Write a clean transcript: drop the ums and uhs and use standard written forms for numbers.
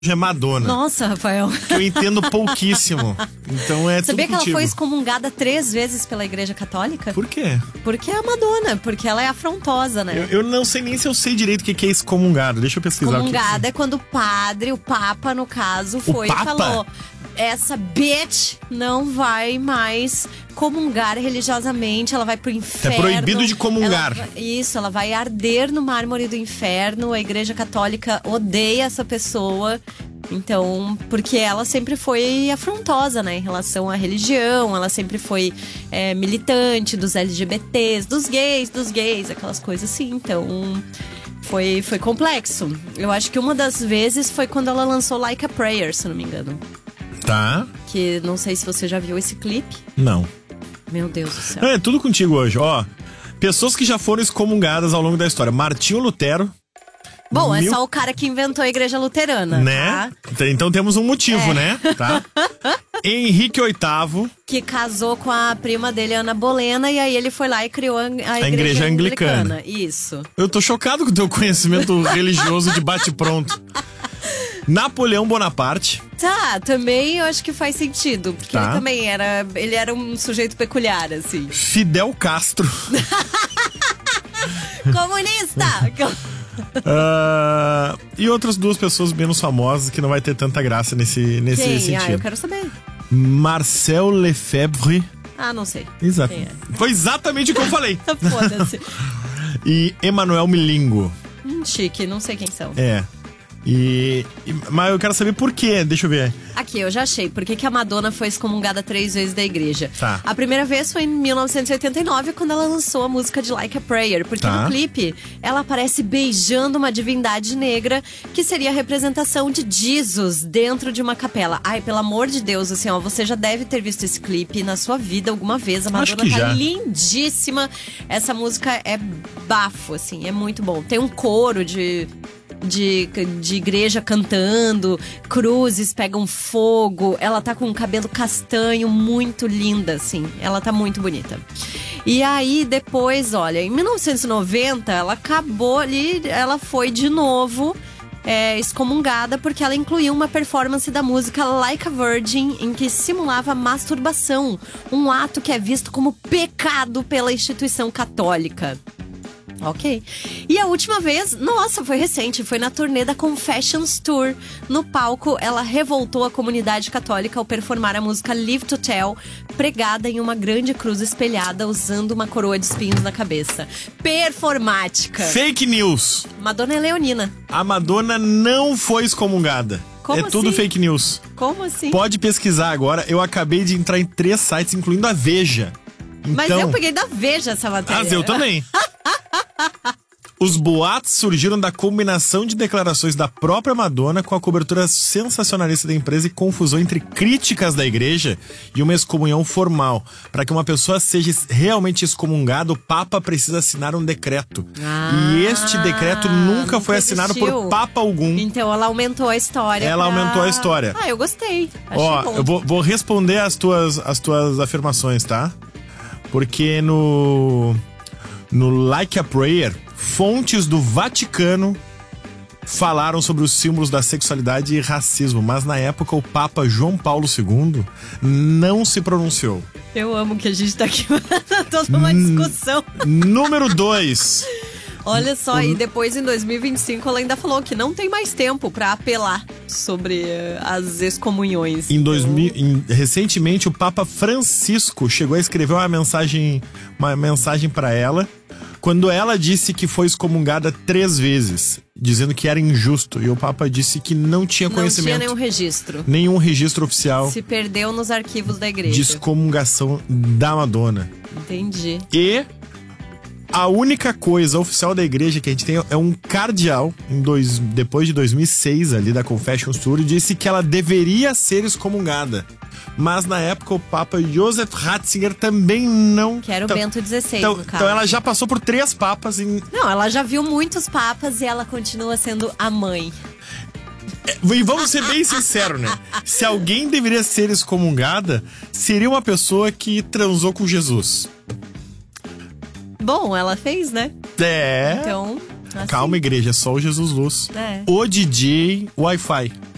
é Madonna. Nossa, Rafael. Que eu entendo pouquíssimo. Então é Sabia tudo que ela contigo. foi excomungada 3 vezes pela Igreja Católica? Por quê? Porque é a Madonna, porque ela é afrontosa, né? Eu não sei nem se eu sei direito o que é excomungado. Deixa eu pesquisar. Excomungada é quando o padre, o papa no caso, foi e Papa? falou: essa bitch não vai mais comungar religiosamente, ela vai pro inferno. É proibido de comungar. Ela vai arder no mármore do inferno. A Igreja Católica odeia essa pessoa. Então, porque ela sempre foi afrontosa, né, em relação à religião. Ela sempre foi militante dos LGBTs, dos gays, aquelas coisas assim. Então, foi complexo. Eu acho que uma das vezes foi quando ela lançou Like a Prayer, se não me engano. Tá. Que não sei se você já viu esse clipe. Não. Meu Deus do céu. É tudo contigo hoje, ó. Pessoas que já foram excomungadas ao longo da história. Martinho Lutero. Bom, é só o cara que inventou a igreja luterana, né? Tá? Então temos um motivo, né? Tá? Henrique VIII. Que casou com a prima dele, Ana Bolena, e aí ele foi lá e criou a igreja anglicana. Isso. Eu tô chocado com o teu conhecimento religioso de bate-pronto. Napoleão Bonaparte. Tá, também eu acho que faz sentido. Porque ele também era um sujeito peculiar, assim. Fidel Castro. Comunista! E outras duas pessoas menos famosas que não vai ter tanta graça nesse sentido. Eu quero saber. Marcel Lefebvre. Não sei. Exato. Foi exatamente o que eu falei. Foda-se. E Emanuel Milingo. Chique, não sei quem são. Mas eu quero saber por quê, deixa eu ver. Aqui, eu já achei. Por que a Madonna foi excomungada 3 vezes da igreja? Tá. A primeira vez foi em 1989, quando ela lançou a música de Like a Prayer. Porque no clipe, ela aparece beijando uma divindade negra, que seria a representação de Jesus dentro de uma capela. Ai, pelo amor de Deus, assim, ó, você já deve ter visto esse clipe na sua vida alguma vez. A Madonna tá lindíssima. Essa música é bafo, assim, é muito bom. Tem um coro de igreja cantando, cruzes pegam fogo, ela tá com um cabelo castanho, muito linda, assim, ela tá muito bonita. E aí depois, olha, em 1990 ela acabou ali, ela foi de novo excomungada porque ela incluiu uma performance da música Like a Virgin, em que simulava masturbação, um ato que é visto como pecado pela instituição católica. Ok. E a última vez, nossa, foi recente, foi na turnê da Confessions Tour. No palco, ela revoltou a comunidade católica ao performar a música Live to Tell, pregada em uma grande cruz espelhada, usando uma coroa de espinhos na cabeça. Performática. Fake news. Madonna é leonina. A Madonna não foi excomungada. Como assim? Tudo fake news. Como assim? Pode pesquisar agora. Eu acabei de entrar em 3 sites, incluindo a Veja. Então... Mas eu peguei da Veja essa matéria. Eu também. Os boatos surgiram da combinação de declarações da própria Madonna com a cobertura sensacionalista da empresa e confusão entre críticas da igreja e uma excomunhão formal. Para que uma pessoa seja realmente excomungada, o Papa precisa assinar um decreto. E este decreto nunca foi assinado por Papa algum. Então ela aumentou a história. Aumentou a história. Eu gostei. Achei bom. Eu vou responder as tuas afirmações, tá? Porque no Like a Prayer, fontes do Vaticano falaram sobre os símbolos da sexualidade e racismo, mas na época o Papa João Paulo II não se pronunciou. Eu amo que a gente tá aqui toda uma discussão. Número 2. Olha só, e depois em 2025 ela ainda falou que não tem mais tempo pra apelar sobre as excomunhões. Recentemente o Papa Francisco chegou a escrever uma mensagem para ela, quando ela disse que foi excomungada 3 vezes, dizendo que era injusto. E o Papa disse que não tinha conhecimento. Não tinha nenhum registro. Nenhum registro oficial. Se perdeu nos arquivos da igreja. De excomungação da Madonna. Entendi. E a única coisa oficial da igreja que a gente tem é um cardeal, depois de 2006, ali da Confessions Tour, disse que ela deveria ser excomungada. Mas na época o Papa Joseph Ratzinger também não... Que era o Bento XVI, no caso. Então ela já passou por 3 papas Não, ela já viu muitos papas e ela continua sendo a mãe. E vamos ser bem sinceros, né? Se alguém deveria ser excomungada, seria uma pessoa que transou com Jesus. Bom, ela fez, né? Então... Assim. Calma, igreja, é só o Jesus Luz. É. O DJ Wi-Fi.